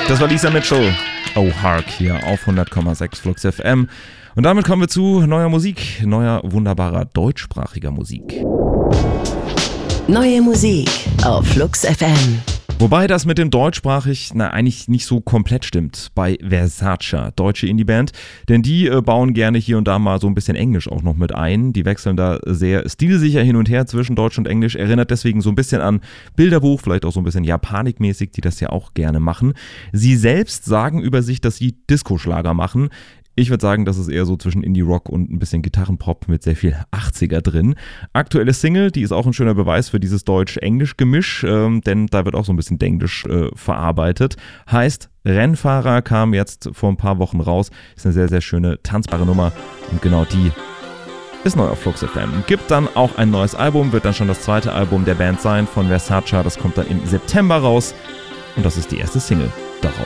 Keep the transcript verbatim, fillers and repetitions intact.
Das war Lisa Mitchell. Oh, Hark hier auf hundert Komma sechs Flux F M. Und damit kommen wir zu neuer Musik, neuer wunderbarer deutschsprachiger Musik. Neue Musik auf Flux F M. Wobei das mit dem deutschsprachig na, eigentlich nicht so komplett stimmt bei Versace, deutsche Indie-Band, denn die äh, bauen gerne hier und da mal so ein bisschen Englisch auch noch mit ein. Die wechseln da sehr stilsicher hin und her zwischen Deutsch und Englisch, erinnert deswegen so ein bisschen an Bilderbuch, vielleicht auch so ein bisschen Japanik-mäßig, die das ja auch gerne machen. Sie selbst sagen über sich, dass sie Disco-Schlager machen. Ich würde sagen, das ist eher so zwischen Indie-Rock und ein bisschen Gitarrenpop mit sehr viel achtziger drin. Aktuelle Single, die ist auch ein schöner Beweis für dieses Deutsch-Englisch-Gemisch, ähm, denn da wird auch so ein bisschen Denglisch äh, verarbeitet. Heißt, Rennfahrer kam jetzt vor ein paar Wochen raus. Ist eine sehr, sehr schöne, tanzbare Nummer und genau die ist neu auf Flux F M. Gibt dann auch ein neues Album, wird dann schon das zweite Album der Band sein von Versace. Das kommt dann im September raus und das ist die erste Single daraus.